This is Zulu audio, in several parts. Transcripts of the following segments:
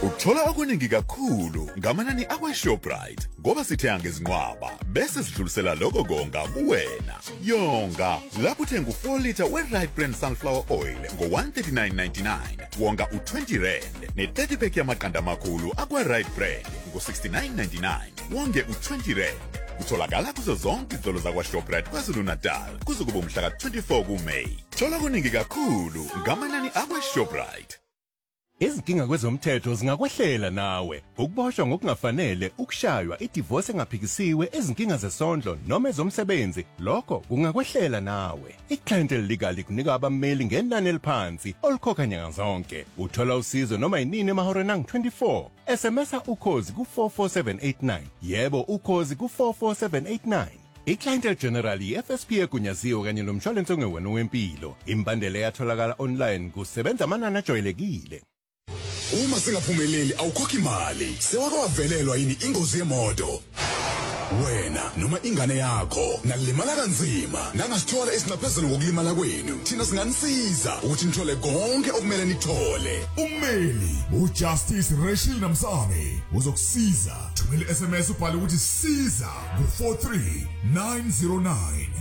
Uthola okuningi kakhulu ngamanani akwaShoprite ngoba sithenga ngezinqwaba bese sidlulisela lokho konga kuwena. Yonga lapho uthenga u4 liter we-Right Brand sunflower oil ngo-139.99 wonga u20 rand ne30 pack yamaqanda amakhulu akwa-Right Brand ngo-69.99 wonge u20 rand. Utholakala kuzo zonke izitolo zakwaShoprite KwaZulu-Natal kuze kube umhla ka-24 kuMeyi. Thola okuningi kakhulu ngamanani akwaShoprite. Izinkinga kwezomthetho zingakwehlela nawe. Ukuboshwa ngokungafanele, ukushaywa, idivorce engaphikisiwe, izinkinga zesondlo noma ezomsebenzi, lokho kungakwehlela nawe. iClientele Legal kunika abammeli ngenani eliphansi olukhokha nyanga zonke. Uthola usizo noma yinini emahoreni angu-24. SMS ukhozi ku44789. Yebo, ukhozi ku44789. iClientele General i-FSP egunyaziwe kanye nomshwalense ongewena wempilo. Imbandela yatholakala online kusebenza amanani ajwayelekile. Uma singaphumeleli awukhokhi imali. Sewake wavelelwa yini ingozi yemoto? Wena noma ingane yakho nalimala kanzima nangasithola esingaphezulu ngokulimala kwenu. Thina singanisiza ukuthi nithole konke okumele nithole. Ummeli uJustice Rachel Namsane uzokusiza. Thumela SMS ubhale ukuthi siza ku43909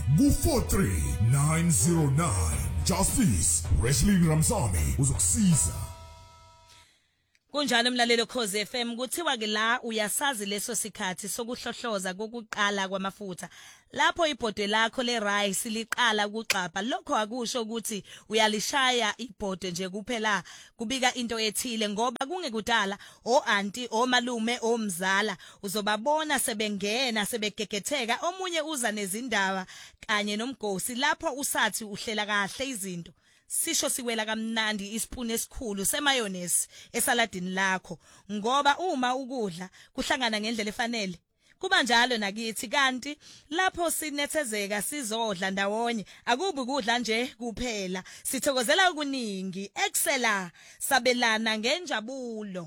ku43909. Justice Rachel Namsane uzokusiza. Kunjalo mlalelo Khosi FM kuthiwa ke la uyasazi leso sikhathi sokuhlohloza kokuqala kwamafutha lapho ibhode lakho lerice liqala ukuxapha lokho akusho ukuthi uyalishaya ibhode nje kuphela kubika into ethile ngoba kungekudala o-auntie omalume omzala uzobabona sebengena sebegegetheka omunye uza nezindaba kanye nomgosi lapho usathi uhlela kahle izinto. Sisho siwela kamnandi isipuni esikhulu semayonnaise esaladini lakho ngoba uma ukudla kuhlangana ngendlela efanele kuba njalo nakithi kanti lapho sinethezeka sizodla ndawonye akubi ukudla nje kuphela sithokozela okuningi excella sabelana ngenjabulo.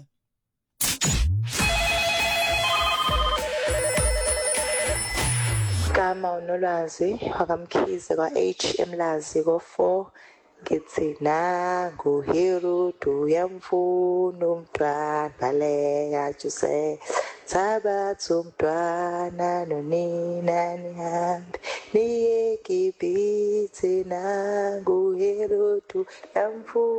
Kama unolwazi wakamkhize kwa HM Lazi ko4 ngithi nangu Herodu yamfuna umntwana baleka juse Sabatha umntwana nonina nihambe niye eGibhithe nangu Herodu yamfuna